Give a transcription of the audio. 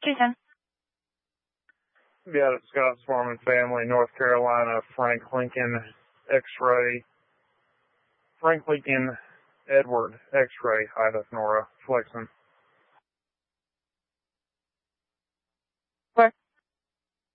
Jason. Yeah, it's Scott Swarman family, North Carolina, Frank Lincoln, X-ray, Frank Lincoln, Edward, X-ray, Ida, Nora, Flexen.